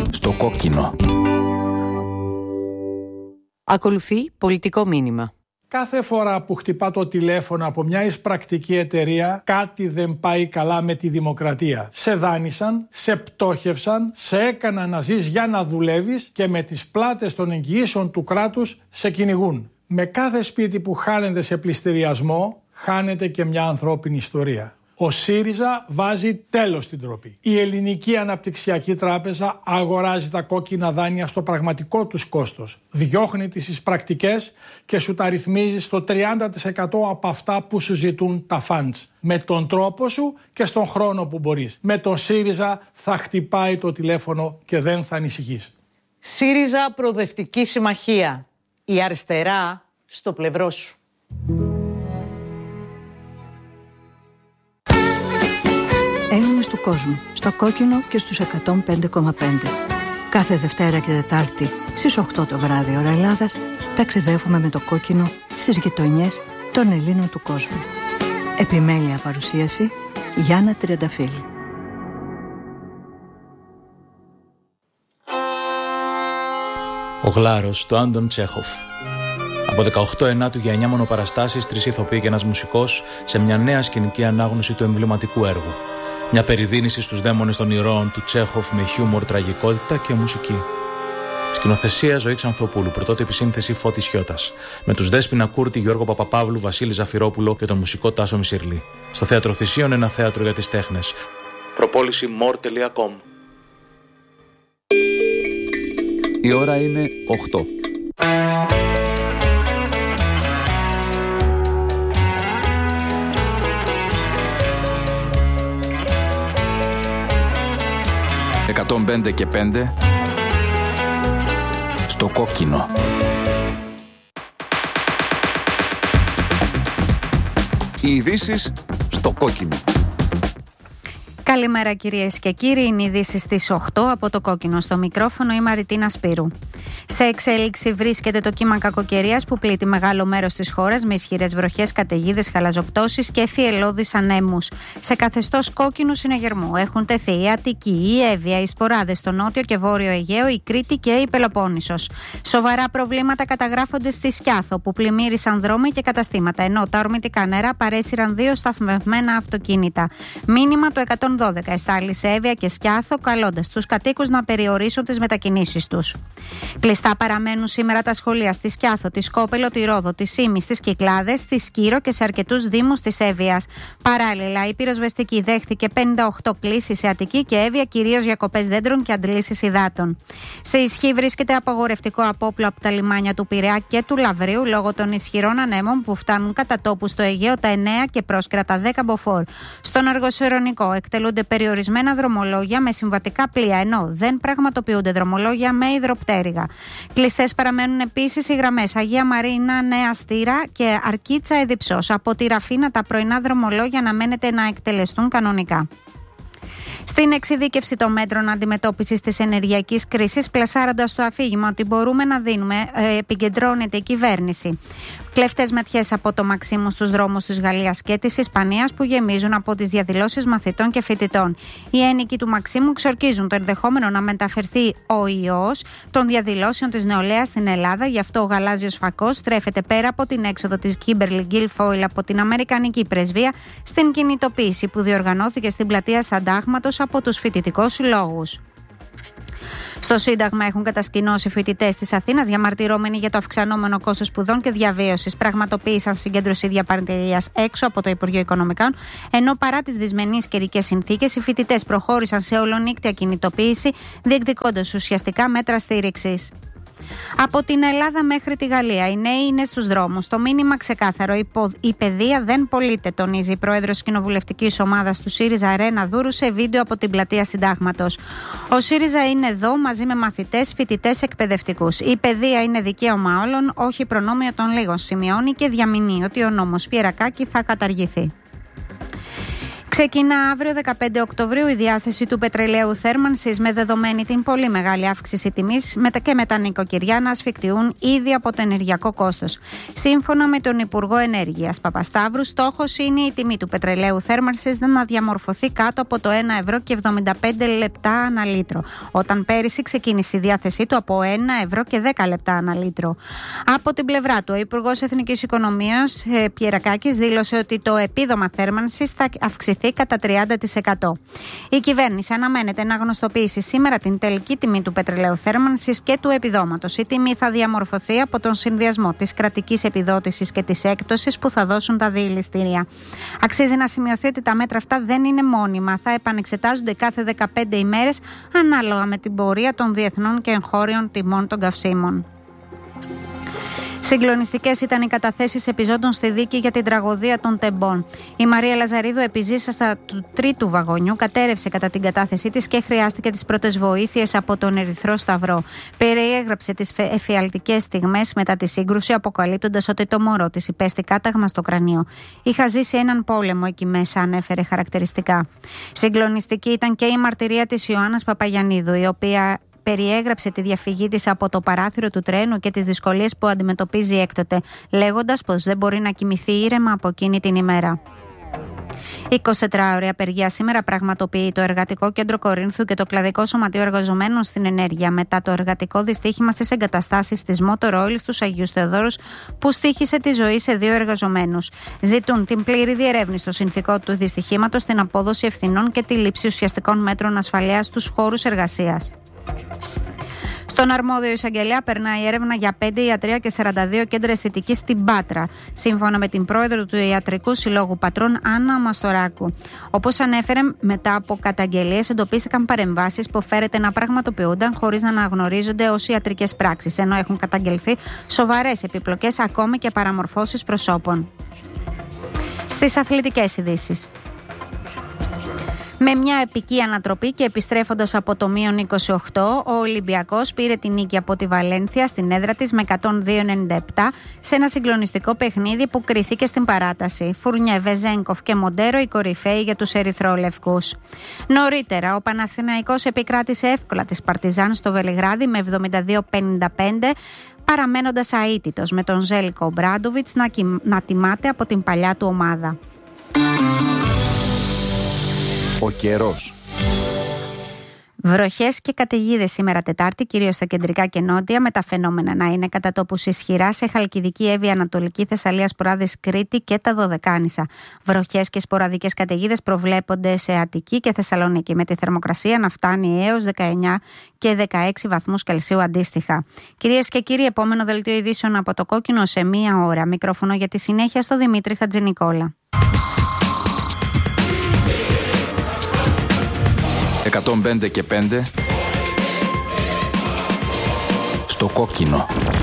Στο κόκκινο. Ακολουθεί πολιτικό μήνυμα. Κάθε φορά που χτυπά το τηλέφωνο από μια εισπρακτική εταιρεία, κάτι δεν πάει καλά με τη δημοκρατία. Σε δάνεισαν, σε πτώχευσαν, σε έκαναν να ζεις για να δουλεύεις και με τις πλάτες των εγγυήσεων του κράτους σε κυνηγούν. Με κάθε σπίτι που χάνεται σε πληστηριασμό, χάνεται και μια ανθρώπινη ιστορία. Ο ΣΥΡΙΖΑ βάζει τέλος στην ντροπή. Η Ελληνική Αναπτυξιακή Τράπεζα αγοράζει τα κόκκινα δάνεια στο πραγματικό τους κόστος. Διώχνει τις εισπρακτικές και σου τα ρυθμίζει στο 30% από αυτά που σου ζητούν τα funds. Με τον τρόπο σου και στον χρόνο που μπορείς. Με τον ΣΥΡΙΖΑ θα χτυπάει το τηλέφωνο και δεν θα ανησυχείς. ΣΥΡΙΖΑ Προοδευτική Συμμαχία. Η αριστερά στο πλευρό σου. Έλληνες του κόσμου, στο κόκκινο και στους 105,5. Κάθε Δευτέρα και Τετάρτη στις 8 το βράδυ ώρα Ελλάδας ταξιδεύουμε με το κόκκινο στις γειτονιές των Ελλήνων του κόσμου. Επιμέλεια παρουσίαση Γιάννα Τριανταφύλλη. Ο Γλάρος του Άντων Τσέχοφ. Από 18 Ενάτου για 9 μονοπαραστάσεις, 3 ηθοποιοί και ένας μουσικός σε μια νέα σκηνική ανάγνωση του εμβληματικού έργου. Μια περιδίνηση στους δαίμονες των ηρώων του Τσέχοφ με χιούμορ, τραγικότητα και μουσική. Σκηνοθεσία Ζωή Ξανθοπούλου, πρωτότυπη σύνθεση Φώτης Χιώτας. Με τους Δέσποινα Κούρτη, Γιώργο Παπαπαύλου, Βασίλη Ζαφυρόπουλο και τον μουσικό Τάσο Μισιρλή. Στο Θέατρο Θησίων, ένα θέατρο για τις τέχνες. Προπόληση more.com. Η ώρα είναι 8. «105 και 5» στο κόκκινο. Οι ειδήσεις στο κόκκινο. Καλημέρα κυρίες και κύριοι, είναι ειδήσεις στις 8 από το κόκκινο. Στο μικρόφωνο η Μαριτίνα Σπύρου. Σε εξέλιξη βρίσκεται το κύμα κακοκαιρίας που πλήττει μεγάλο μέρος της χώρας με ισχυρές βροχές, καταιγίδες, χαλαζοπτώσεις και θυελλώδεις ανέμους. Σε καθεστώς κόκκινου συναγερμού έχουν τεθεί η Αττική, η Εύβοια, οι Σποράδες στο νότιο και βόρειο Αιγαίο, η Κρήτη και η Πελοπόννησος. Σοβαρά προβλήματα καταγράφονται στη Σκιάθο που πλημμύρισαν δρόμοι και καταστήματα, ενώ τα ορμητικά νερά παρέσυραν 2 σταθμευμένα αυτοκίνητα. Μήνυμα το 112 εστάλει σε Εύβοια και Σκιάθο, καλώντας τους κατοίκους να περιορίσουν τις μετακινήσεις τους. Κλειστά παραμένουν σήμερα τα σχολεία στη Σκιάθο, τη Σκόπελο, τη Ρόδο, τη Σύμη, στις Κυκλάδες, στη Σκύρο και σε αρκετούς δήμους της Εύβοιας. Παράλληλα, η πυροσβεστική δέχτηκε 58 κλήσεις σε Αττική και Εύβοια, κυρίως διακοπές δέντρων και αντλήσεις υδάτων. Σε ισχύ βρίσκεται απαγορευτικό απόπλο από τα λιμάνια του Πειραιά και του Λαβρίου λόγω των ισχυρών ανέμων που φτάνουν κατά τόπου στο Αιγαίο τα 9 και πρόσκαιρα τα 10 μποφόρ. Στον Αργοσερονικό εκτελούνται περιορισμένα δρομολόγια με συμβατικά πλοία, ενώ δεν πραγματοποιούνται δρομολόγια με υδροπτέρυγα. Κλειστές παραμένουν επίσης οι γραμμές Αγία Μαρίνα, Νέα Στήρα και Αρκίτσα Εδιψός. Από τη Ραφίνα τα πρωινά δρομολόγια αναμένεται να εκτελεστούν κανονικά. Στην εξειδίκευση των μέτρων αντιμετώπισης της ενεργειακής κρίσης, πλασάροντας το αφήγημα ότι μπορούμε να δίνουμε, επικεντρώνεται η κυβέρνηση. Κλέφτες ματιές από το Μαξίμου στους δρόμους της Γαλλίας και της Ισπανίας που γεμίζουν από τις διαδηλώσεις μαθητών και φοιτητών. Οι ένοικοι του Μαξίμου ξορκίζουν το ενδεχόμενο να μεταφερθεί ο ιός των διαδηλώσεων της νεολαίας στην Ελλάδα. Γι' αυτό ο γαλάζιος φακός στρέφεται πέρα από την έξοδο της Κίμπερλι Γκίλφοιλ από την Αμερικανική Πρεσβεία στην κινητοποίηση που διοργανώθηκε στην πλατεία Σαντάγματος από τους φοιτητικούς συλλόγους. Στο Σύνταγμα έχουν κατασκηνώσει φοιτητές της Αθήνας διαμαρτυρόμενοι για το αυξανόμενο κόστος σπουδών και διαβίωσης. Πραγματοποίησαν συγκέντρωση διαμαρτυρίας έξω από το Υπουργείο Οικονομικών, ενώ παρά τις δυσμενείς καιρικές συνθήκες, οι φοιτητές προχώρησαν σε ολονύκτια κινητοποίηση, διεκδικώντας ουσιαστικά μέτρα στήριξης. Από την Ελλάδα μέχρι τη Γαλλία, οι νέοι είναι στους δρόμους. Το μήνυμα ξεκάθαρο: η παιδεία δεν πωλείται, τονίζει η πρόεδρος της κοινοβουλευτικής ομάδας του ΣΥΡΙΖΑ, Ρένα Δούρου, σε βίντεο από την πλατεία Συντάγματος. Ο ΣΥΡΙΖΑ είναι εδώ μαζί με μαθητές, φοιτητές, εκπαιδευτικούς. Η παιδεία είναι δικαίωμα όλων, όχι προνόμιο των λίγων, σημειώνει και διαμηνύει ότι ο νόμος Πιερακάκη θα καταργηθεί. Ξεκινά αύριο 15 Οκτωβρίου η διάθεση του πετρελαίου θέρμανσης με δεδομένη την πολύ μεγάλη αύξηση τιμής και με τα νοικοκυριά να ασφικτιούν ήδη από το ενεργειακό κόστος. Σύμφωνα με τον Υπουργό Ενέργειας Παπασταύρου, στόχος είναι η τιμή του πετρελαίου θέρμανσης να διαμορφωθεί κάτω από το 1,75 ανά λίτρο, όταν πέρυσι ξεκίνησε η διάθεσή του από 1,10 ανά λίτρο. Από την πλευρά του, ο Υπουργός Εθνικής Οικονομίας Πιερακάκης δήλωσε ότι το επίδομα θέρμανσης θα αυξηθεί κατά 30%. Η κυβέρνηση αναμένεται να γνωστοποιήσει σήμερα την τελική τιμή του πετρελαίου θέρμανσης και του επιδόματος. Η τιμή θα διαμορφωθεί από τον συνδυασμό της κρατικής επιδότησης και της έκπτωσης που θα δώσουν τα διελιστήρια. Αξίζει να σημειωθεί ότι τα μέτρα αυτά δεν είναι μόνιμα. Θα επανεξετάζονται κάθε 15 ημέρες ανάλογα με την πορεία των διεθνών και εγχώριων τιμών των καυσίμων. Συγκλονιστικές ήταν οι καταθέσεις επιζώντων στη δίκη για την τραγωδία των Τεμπών. Η Μαρία Λαζαρίδου, επιζήσασα του τρίτου βαγονιού, κατέρευσε κατά την κατάθεσή της και χρειάστηκε τις πρώτες βοήθειες από τον Ερυθρό Σταυρό. Περιέγραψε τις εφιαλτικές στιγμές μετά τη σύγκρουση, αποκαλύπτοντας ότι το μωρό της υπέστη κάταγμα στο κρανίο. Είχα ζήσει έναν πόλεμο εκεί μέσα, ανέφερε χαρακτηριστικά. Συγκλονιστική ήταν και η μαρτυρία της Ιωάννας Παπαγιαννίδου, η οποία περιέγραψε τη διαφυγή της από το παράθυρο του τρένου και τις δυσκολίες που αντιμετωπίζει έκτοτε, λέγοντας πως δεν μπορεί να κοιμηθεί ήρεμα από εκείνη την ημέρα. 24ωρη απεργία σήμερα πραγματοποιεί το Εργατικό Κέντρο Κορίνθου και το Κλαδικό Σωματείο Εργαζομένων στην Ενέργεια μετά το εργατικό δυστύχημα στις εγκαταστάσεις της Motor Oil στους Αγίους Θεοδόρους που στοίχισε τη ζωή σε 2 εργαζομένους. Ζητούν την πλήρη διερεύνηση στο συνθηκό του δυστυχήματος, την απόδοση ευθυνών και τη λήψη ουσιαστικών μέτρων ασφαλείας στους χώρους εργασίας. Στον αρμόδιο εισαγγελέα περνάει έρευνα για 5 ιατρεία και 42 κέντρα αισθητικής στην Πάτρα, σύμφωνα με την πρόεδρο του Ιατρικού Συλλόγου Πατρών, Άννα Μαστοράκου. Όπως ανέφερε, μετά από καταγγελίες εντοπίστηκαν παρεμβάσεις που φέρεται να πραγματοποιούνταν χωρίς να αναγνωρίζονται ως ιατρικές πράξεις, ενώ έχουν καταγγελθεί σοβαρές επιπλοκές, ακόμη και παραμορφώσεις προσώπων. Στις αθλητικές ειδήσεις. Με μια επική ανατροπή και επιστρέφοντας από το μείον 28, ο Ολυμπιακός πήρε την νίκη από τη Βαλένθια στην έδρα της με 102-97 σε ένα συγκλονιστικό παιχνίδι που κρίθηκε στην παράταση. Φουρνιέ, Βεζένκοφ και Μοντέρο οι κορυφαίοι για τους ερυθρόλευκους. Νωρίτερα, ο Παναθηναϊκός επικράτησε εύκολα της Παρτιζάν στο Βελιγράδι με 72-55, παραμένοντας αίτητος με τον Ζέλικο Μπράντοβιτς να τιμάται από την παλιά του ομάδα. Ο καιρός. Βροχές και καταιγίδες σήμερα Τετάρτη, κυρίως στα κεντρικά και νότια, με τα φαινόμενα να είναι κατά τόπους ισχυρά σε Χαλκιδική, Εύβοια, Ανατολική Θεσσαλία, Σποράδες, Κρήτη και τα Δωδεκάνησα. Βροχές και σποραδικές καταιγίδες προβλέπονται σε Αττική και Θεσσαλονίκη, με τη θερμοκρασία να φτάνει έως 19 και 16 βαθμούς Κελσίου αντίστοιχα. Κυρίες και κύριοι, επόμενο δελτίο ειδήσεων από το Κόκκινο σε 1 ώρα. Μικρόφωνο για τη συνέχεια στο Δημήτρη Χατζηνικόλα. 105 και 5 στο Κόκκινο.